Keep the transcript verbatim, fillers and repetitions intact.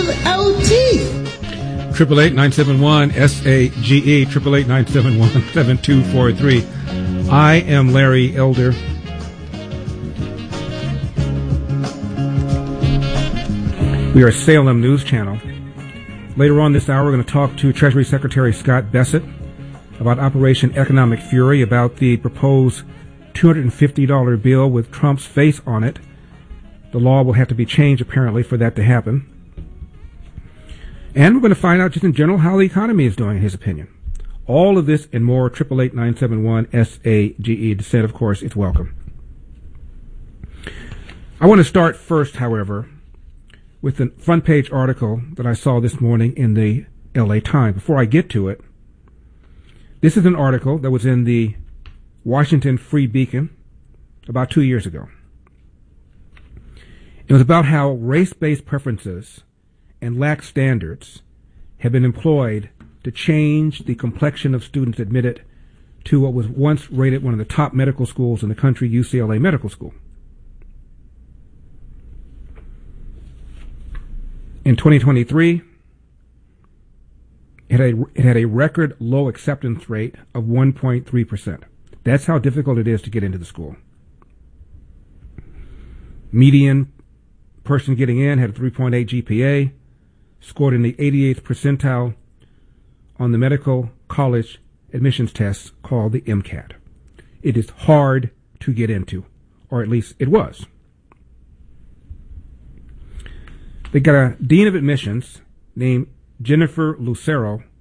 without teeth. Triple eight nine seven one S A G E. Triple eight nine seven one seven two four three. I am Larry Elder. We are Salem News Channel. Later on this hour, we're going to talk to Treasury Secretary Scott Bessent about Operation Economic Fury, about the proposed two hundred fifty dollars bill with Trump's face on it. The law will have to be changed, apparently, for that to happen. And we're going to find out just in general how the economy is doing, in his opinion. All of this and more, triple eight nine seven one S A G E. Dissent, of course, is welcome. I want to start first, however, with the front page article that I saw this morning in the L A Times. Before I get to it, this is an article that was in the Washington Free Beacon about two years ago. It was about how race-based preferences and lax standards have been employed to change the complexion of students admitted to what was once rated one of the top medical schools in the country, U C L A Medical School. In twenty twenty-three, it had a, it had a record low acceptance rate of one point three percent. That's how difficult it is to get into the school. Median person getting in had a three point eight G P A, scored in the eighty-eighth percentile on the medical college admissions test called the MCAT. It is hard to get into, or at least it was. They got a dean of admissions named Jennifer Lucero